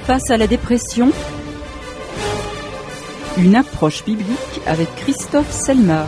Face à la dépression, une approche biblique avec Christophe Selmar.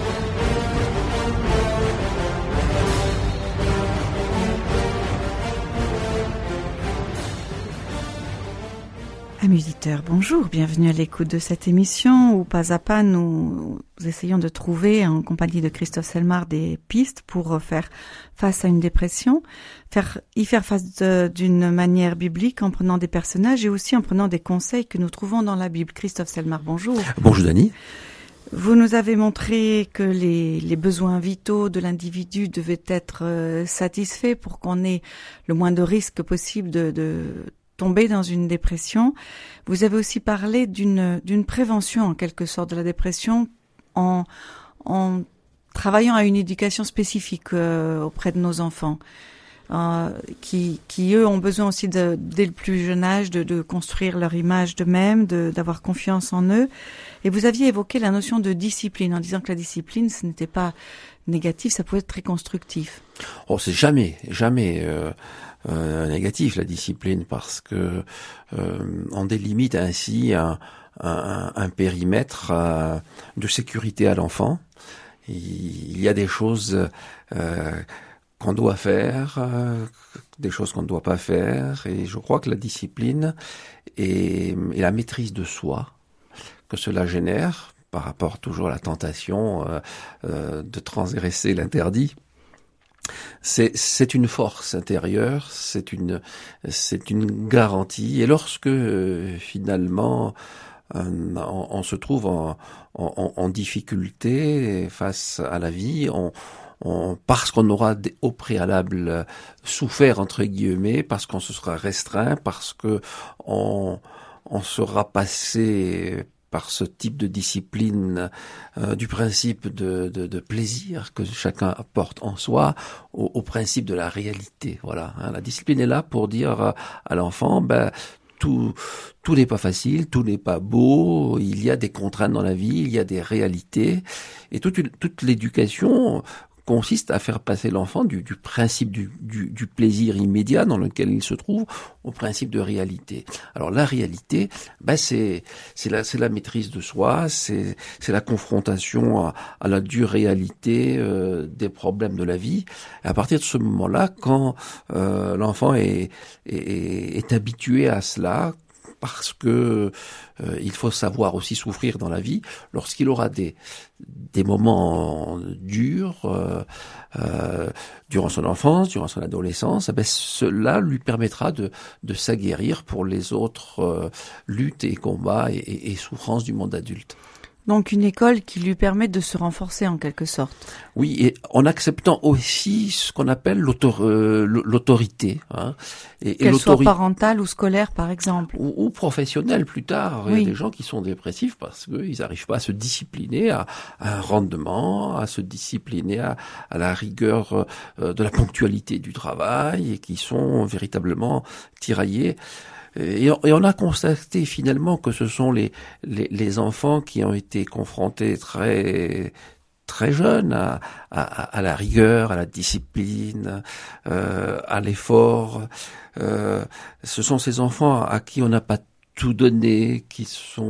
Amis auditeurs, bonjour, bienvenue à l'écoute de cette émission où pas à pas nous essayons de trouver en compagnie de Christophe Selmar des pistes pour faire face à une dépression, y faire face d'une manière biblique en prenant des personnages et aussi en prenant des conseils que nous trouvons dans la Bible. Christophe Selmar, bonjour. Bonjour Dani. Vous nous avez montré que les besoins vitaux de l'individu devaient être satisfaits pour qu'on ait le moins de risques possible de tomber dans une dépression. Vous avez aussi parlé d'une prévention en quelque sorte de la dépression en travaillant à une éducation spécifique auprès de nos enfants qui eux ont besoin aussi dès le plus jeune âge de construire leur image d'eux-mêmes, d'avoir confiance en eux. Et vous aviez évoqué la notion de discipline en disant que la discipline ce n'était pas négatif, ça pouvait être très constructif. Oh, c'est jamais négatif la discipline parce que on délimite ainsi un périmètre de sécurité à l'enfant. Il y a des choses qu'on doit faire, des choses qu'on ne doit pas faire, et je crois que la discipline et la maîtrise de soi que cela génère par rapport toujours à la tentation de transgresser l'interdit. C'est une force intérieure, c'est une garantie. Et lorsque finalement on se trouve en difficulté face à la vie, parce qu'on aura au préalable souffert entre guillemets, parce qu'on se sera restreint, parce que on sera passé par ce type de discipline, du principe de plaisir que chacun apporte en soi, au principe de la réalité. Voilà, hein. La discipline est là pour dire à l'enfant, tout n'est pas facile, tout n'est pas beau, il y a des contraintes dans la vie, il y a des réalités, et toute l'éducation consiste à faire passer l'enfant du principe du plaisir immédiat dans lequel il se trouve au principe de réalité. Alors la réalité, c'est la maîtrise de soi, c'est la confrontation à la dure réalité des problèmes de la vie. Et à partir de ce moment-là, quand l'enfant est habitué à cela, parce que il faut savoir aussi souffrir dans la vie, lorsqu'il aura des moments durs durant son enfance, durant son adolescence, cela lui permettra de s'aguerrir pour les autres luttes et combats et souffrances du monde adulte. Donc une école qui lui permet de se renforcer en quelque sorte. Oui, et en acceptant aussi ce qu'on appelle l'autorité. Hein. Qu'elle soit parentale ou scolaire par exemple. Ou professionnelle plus tard. Oui. Il y a des gens qui sont dépressifs parce qu'ils n'arrivent pas à se discipliner à un rendement, à se discipliner à la rigueur de la ponctualité du travail et qui sont véritablement tiraillés. Et on a constaté finalement que ce sont les enfants qui ont été confrontés très très jeunes à la rigueur, à la discipline, à l'effort. Ce sont ces enfants à qui on n'a pas tout donné, qui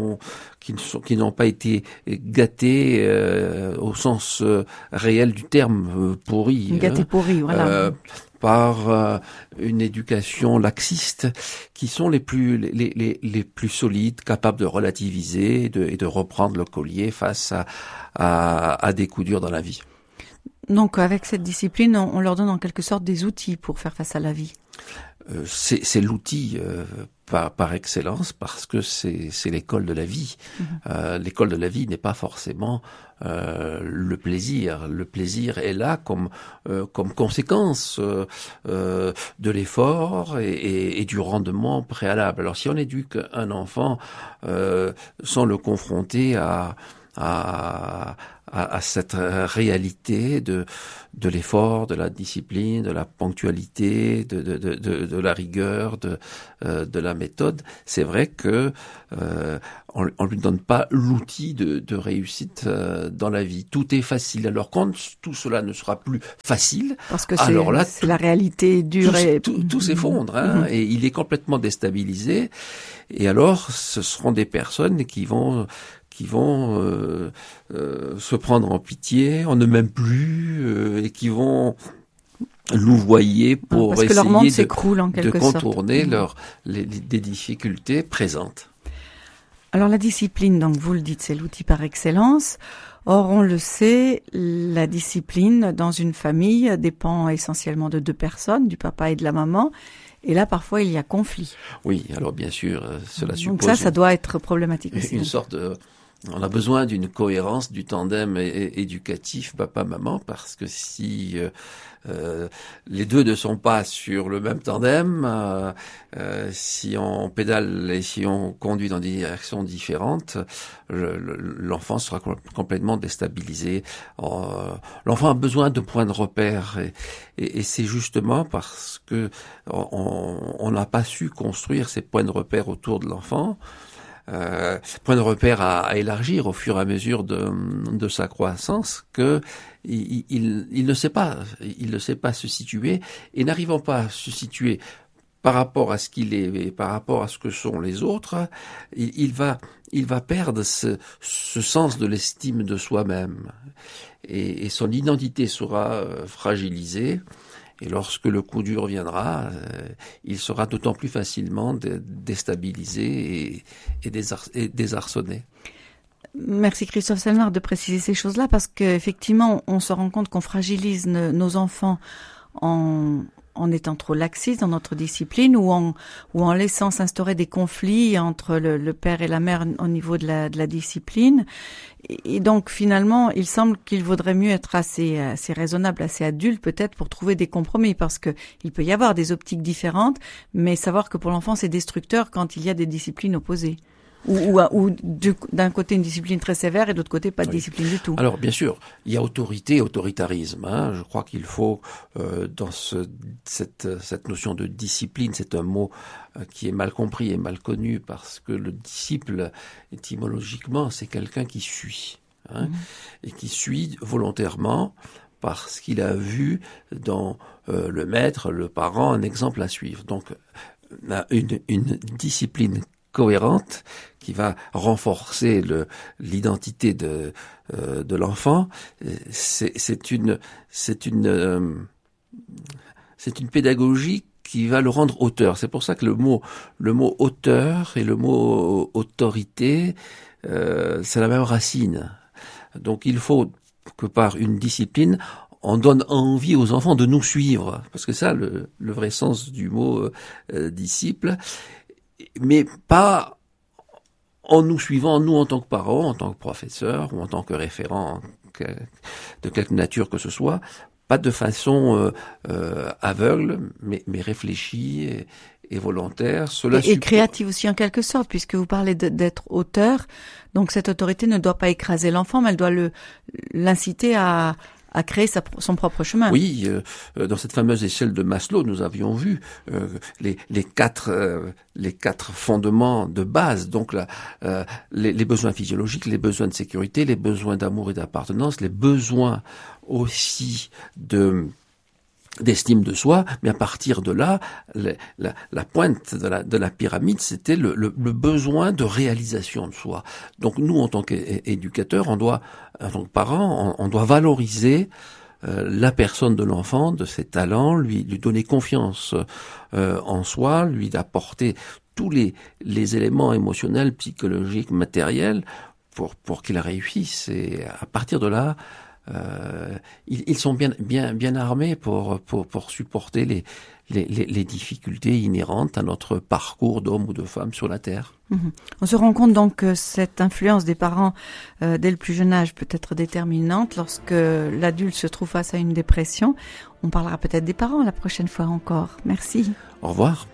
n'ont pas été gâtés au sens réel du terme pourri. Gâtés pourris, voilà. Par une éducation laxiste, qui sont les plus solides, capables de relativiser et de reprendre le collier face à des coups durs dans la vie. Donc avec cette discipline, on leur donne en quelque sorte des outils pour faire face à la vie. C'est l'outil par excellence parce que c'est l'école de la vie. L'école de la vie n'est pas forcément le plaisir. Le plaisir est là comme conséquence de l'effort et du rendement préalable. Alors si on éduque un enfant sans le confronter à à cette réalité de l'effort, de la discipline, de la ponctualité, de la rigueur, de la méthode. C'est vrai que on lui donne pas l'outil de réussite dans la vie. Tout est facile. Alors quand tout cela ne sera plus facile, parce que alors là, c'est la réalité dure et tout s'effondre, hein, et il est complètement déstabilisé. Et alors, ce seront des personnes qui vont se prendre en pitié, on ne m'aime plus, et qui vont louvoyer pour parce que essayer leur monde s'écroule en quelque sorte. contourner des difficultés présentes. Alors la discipline, donc vous le dites, c'est l'outil par excellence. Or, on le sait, la discipline dans une famille dépend essentiellement de deux personnes, du papa et de la maman. Et là, parfois, il y a conflit. Oui, alors bien sûr, cela suppose... Donc ça doit être problématique aussi. Une sorte de... On a besoin d'une cohérence du tandem éducatif papa-maman, parce que si les deux ne sont pas sur le même tandem, si on pédale et si on conduit dans des directions différentes, l'enfant sera complètement déstabilisé. L'enfant a besoin de points de repère, et c'est justement parce que on n'a pas su construire ces points de repère autour de l'enfant. Point de repère à élargir au fur et à mesure de sa croissance, que il ne sait pas se situer, et n'arrivant pas à se situer par rapport à ce qu'il est et par rapport à ce que sont les autres, il va perdre ce sens de l'estime de soi-même, et son identité sera fragilisée. Et lorsque le coup dur viendra, il sera d'autant plus facilement déstabilisé et désarçonné. Merci Christophe Selmar de préciser ces choses-là, parce qu'effectivement, on se rend compte qu'on fragilise nos enfants en étant trop laxiste dans notre discipline, ou en laissant s'instaurer des conflits entre le père et la mère au niveau de la discipline. Et donc finalement, il semble qu'il vaudrait mieux être assez raisonnable, assez adulte peut-être, pour trouver des compromis, parce que il peut y avoir des optiques différentes, mais savoir que pour l'enfant c'est destructeur quand il y a des disciplines opposées. Ou d'un côté une discipline très sévère et de l'autre côté pas de discipline du tout. Alors bien sûr, il y a autorité et autoritarisme. Hein. Je crois qu'il faut, dans cette notion de discipline, c'est un mot qui est mal compris et mal connu, parce que le disciple, étymologiquement, c'est quelqu'un qui suit, hein, et qui suit volontairement parce qu'il a vu dans le maître, le parent, un exemple à suivre. Donc une discipline cohérente qui va renforcer l'identité de l'enfant, c'est une pédagogie qui va le rendre auteur. C'est pour ça que le mot auteur et le mot autorité, c'est la même racine. Donc il faut que par une discipline, on donne envie aux enfants de nous suivre, parce que ça, le vrai sens du mot disciple, mais pas en nous suivant, nous en tant que parents, en tant que professeurs, ou en tant que référents de quelque nature que ce soit, pas de façon aveugle, mais réfléchie et volontaire. Et créative aussi en quelque sorte, puisque vous parlez d'être auteur, donc cette autorité ne doit pas écraser l'enfant, mais elle doit l'inciter à créer son propre chemin. Oui, dans cette fameuse échelle de Maslow, nous avions vu les quatre fondements de base, donc les besoins physiologiques, les besoins de sécurité, les besoins d'amour et d'appartenance, les besoins aussi d'estime de soi, mais à partir de là, la pointe de la pyramide, c'était le besoin de réalisation de soi. Donc nous, en tant qu'éducateurs, en tant que parents, on doit valoriser la personne de l'enfant, de ses talents, lui donner confiance en soi, lui apporter tous les éléments émotionnels, psychologiques, matériels pour qu'il réussisse. Et à partir de là, ils sont bien armés pour supporter les difficultés inhérentes à notre parcours d'homme ou de femme sur la terre. On se rend compte donc que cette influence des parents dès le plus jeune âge peut être déterminante lorsque l'adulte se trouve face à une dépression. On parlera peut-être des parents la prochaine fois encore. Merci. Au revoir.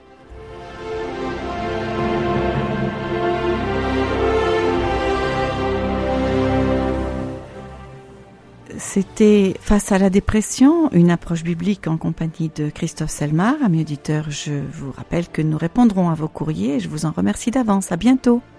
C'était Face à la dépression, une approche biblique en compagnie de Christophe Selmar. Amis auditeurs, je vous rappelle que nous répondrons à vos courriers et je vous en remercie d'avance. À bientôt.